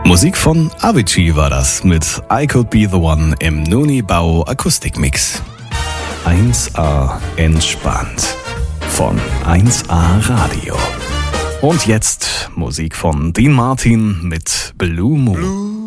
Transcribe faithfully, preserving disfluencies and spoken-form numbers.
Musik von Avicii war das mit I Could Be The One im Nuni-Bau Akustikmix. eins A entspannt von eins A Radio. Und jetzt Musik von Dean Martin mit Blue Moon. Blue